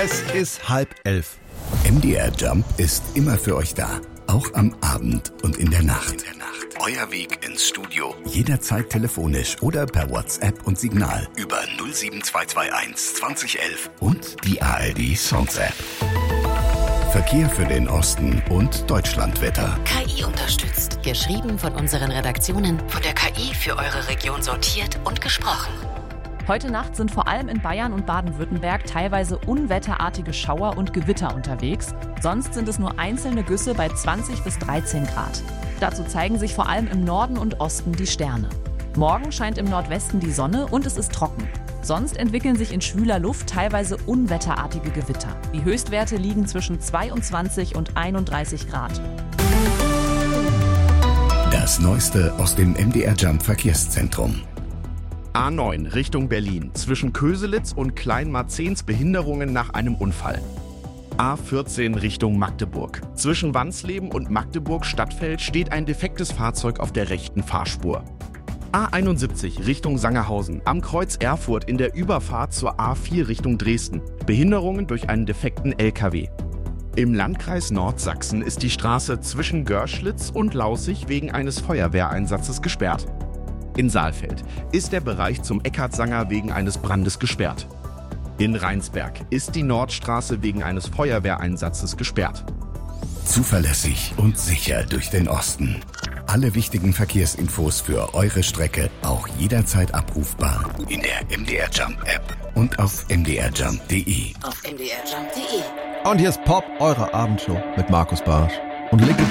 Es ist 10:30. MDR Jump ist immer für euch da. Auch am Abend und in der Nacht. Euer Weg ins Studio. Jederzeit telefonisch oder per WhatsApp und Signal über 07221 2011 und die ARD Songs App. Verkehr für den Osten und Deutschlandwetter. KI unterstützt. Geschrieben von unseren Redaktionen. Von der KI für eure Region sortiert und gesprochen. Heute Nacht sind vor allem in Bayern und Baden-Württemberg teilweise unwetterartige Schauer und Gewitter unterwegs. Sonst sind es nur einzelne Güsse bei 20 bis 13 Grad. Dazu zeigen sich vor allem im Norden und Osten die Sterne. Morgen scheint im Nordwesten die Sonne und es ist trocken. Sonst entwickeln sich in schwüler Luft teilweise unwetterartige Gewitter. Die Höchstwerte liegen zwischen 22 und 31 Grad. Das Neueste aus dem MDR Jump Verkehrszentrum. A9 Richtung Berlin. Zwischen Köselitz und Kleinmarzens Behinderungen nach einem Unfall. A14 Richtung Magdeburg. Zwischen Wansleben und Magdeburg-Stadtfeld steht ein defektes Fahrzeug auf der rechten Fahrspur. A71 Richtung Sangerhausen. Am Kreuz Erfurt in der Überfahrt zur A4 Richtung Dresden. Behinderungen durch einen defekten LKW. Im Landkreis Nordsachsen ist die Straße zwischen Görschlitz und Laußig wegen eines Feuerwehreinsatzes gesperrt. In Saalfeld ist der Bereich zum Eckartsanger wegen eines Brandes gesperrt. In Rheinsberg ist die Nordstraße wegen eines Feuerwehreinsatzes gesperrt. Zuverlässig und sicher durch den Osten. Alle wichtigen Verkehrsinfos für eure Strecke auch jederzeit abrufbar in der MDR Jump App und auf mdrjump.de. Auf mdrjump.de. Und hier ist Pop, eure Abendshow mit Markus Barsch und Liquid